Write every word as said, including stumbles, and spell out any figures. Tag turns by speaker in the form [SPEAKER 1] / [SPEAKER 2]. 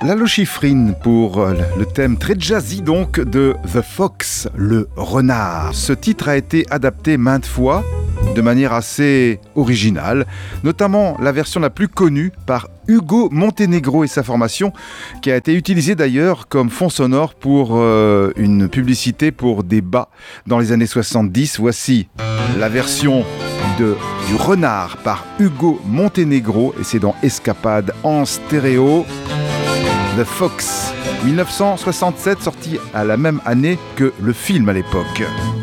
[SPEAKER 1] Lalo Schifrin pour le thème très jazzy donc de The Fox, le renard. Ce titre a été adapté maintes fois de manière assez originale, notamment la version la plus connue par Hugo Montenegro et sa formation, qui a été utilisée d'ailleurs comme fond sonore pour euh, une publicité pour des bas dans les années soixante-dix. Voici la version de, du renard par Hugo Montenegro et c'est dans Escapade en stéréo. The Fox, dix-neuf cent soixante-sept, sorti à la même année que le film à l'époque.